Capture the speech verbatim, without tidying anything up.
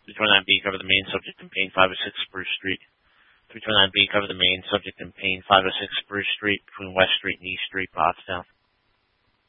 three twenty-nine B, cover the main subject in Payne, five oh six Spruce Street. three twenty-nine B, cover the main subject in Payne, five oh six Spruce Street, between West Street and East Street, Pottstown.